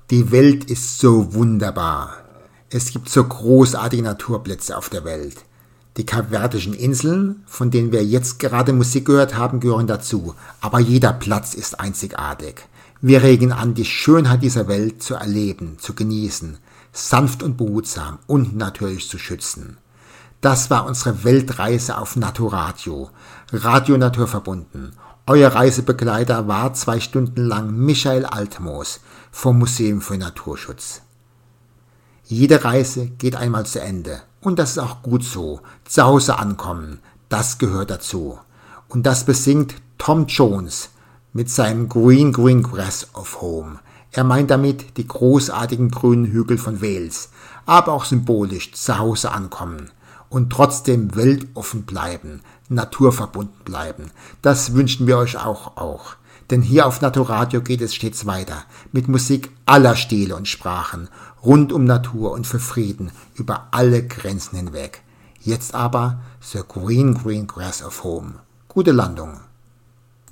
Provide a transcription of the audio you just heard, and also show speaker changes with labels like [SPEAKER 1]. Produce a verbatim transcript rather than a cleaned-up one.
[SPEAKER 1] Die Welt ist so wunderbar. Es gibt so großartige Naturplätze auf der Welt. Die Kapverdischen Inseln, von denen wir jetzt gerade Musik gehört haben, gehören dazu. Aber jeder Platz ist einzigartig. Wir regen an, die Schönheit dieser Welt zu erleben, zu genießen, sanft und behutsam und natürlich zu schützen. Das war unsere Weltreise auf Naturadio, Radio Natur verbunden. Euer Reisebegleiter war zwei Stunden lang Michael Altmoos vom Museum für Naturschutz. Jede Reise geht einmal zu Ende und das ist auch gut so. Zu Hause ankommen, das gehört dazu. Und das besingt Tom Jones mit seinem Green Green Grass of Home. Er meint damit die großartigen grünen Hügel von Wales, aber auch symbolisch zu Hause ankommen und trotzdem weltoffen bleiben, naturverbunden bleiben. Das wünschen wir euch auch auch. Denn hier auf Naturadio geht es stets weiter, mit Musik aller Stile und Sprachen, rund um Natur und für Frieden, über alle Grenzen hinweg. Jetzt aber The Green Green Grass of Home. Gute Landung.